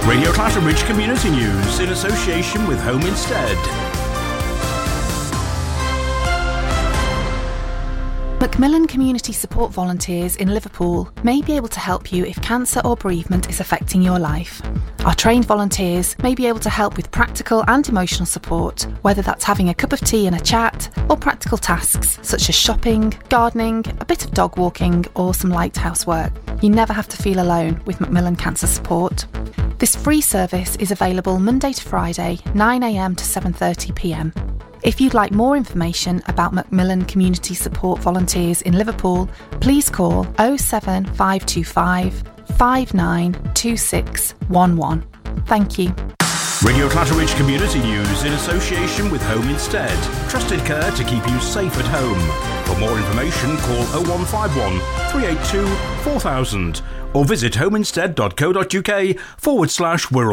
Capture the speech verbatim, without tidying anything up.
Radio Clatterbridge Community News in association with Home Instead. Macmillan Community Support Volunteers in Liverpool may be able to help you if cancer or bereavement is affecting your life. Our trained volunteers may be able to help with practical and emotional support, whether that's having a cup of tea and a chat, or practical tasks such as shopping, gardening, a bit of dog walking, or some light housework. You never have to feel alone with Macmillan Cancer Support. This free service is available Monday to Friday, nine a m to seven thirty p m. If you'd like more information about Macmillan Community Support Volunteers in Liverpool, please call oh seven five two five, five nine two six one one. Thank you. Radio Clatterbridge Community News in association with Home Instead. Trusted care to keep you safe at home. For more information, call oh one five one, three eight two, four thousand or visit homeinstead.co.uk forward slash we're